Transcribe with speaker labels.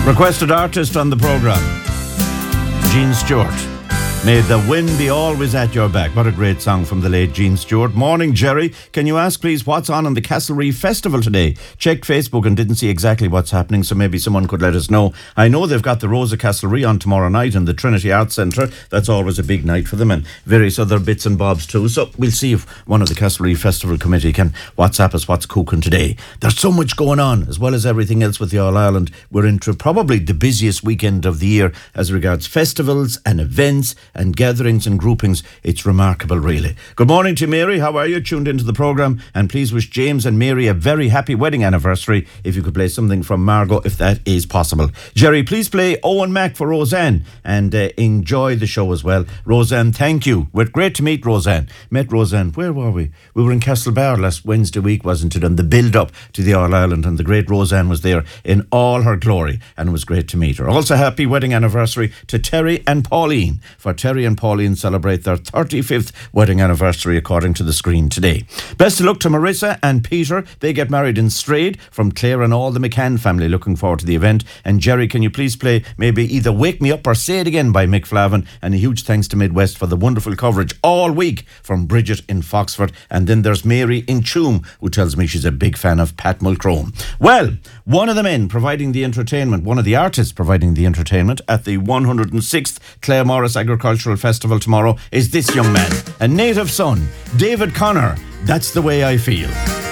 Speaker 1: Requested artist on the programme, Gene Stewart. May the wind be always at your back. What a great song from the late Gene Stewart. Morning, Jerry. Can you ask, please, what's on the Castlereagh Festival today? Checked Facebook and didn't see exactly what's happening, so maybe someone could let us know. I know they've got the Rose of Castlereagh on tomorrow night in the Trinity Arts Centre. That's always a big night for them, and various other bits and bobs too. So we'll see if one of the Castlereagh Festival Committee can WhatsApp us what's cooking today. There's so much going on, as well as everything else with the All Ireland. We're into probably the busiest weekend of the year as regards festivals and events and gatherings and groupings. It's remarkable, really. Good morning to you, Mary. How are you? Tuned into the programme, and please wish James and Mary a very happy wedding anniversary. If you could play something from Margot, if that is possible. Jerry, please play Owen Mac for Roseanne, and enjoy the show as well. Roseanne, thank you. We're great to meet Roseanne. Met Roseanne, where were we? We were in Castlebar last Wednesday week, wasn't it? And the build-up to the All Ireland, and the great Roseanne was there in all her glory, and it was great to meet her. Also, happy wedding anniversary to Terry and Pauline, for Terry and Pauline celebrate their 35th wedding anniversary according to the screen today. Best of luck to Marissa and Peter. They get married in Strayed, from Claire and all the McCann family. Looking forward to the event. And Jerry, can you please play maybe either Wake Me Up or Say It Again by Mick Flavin? And a huge thanks to Midwest for the wonderful coverage all week from Bridget in Foxford. And then there's Mary in Tuam, who tells me she's a big fan of Pat Mulcrone. Well, one of the men providing the entertainment, one of the artists providing the entertainment at the 106th Clare Morris Agricultural Festival tomorrow is this young man, a native son, David Connor. That's the way I feel.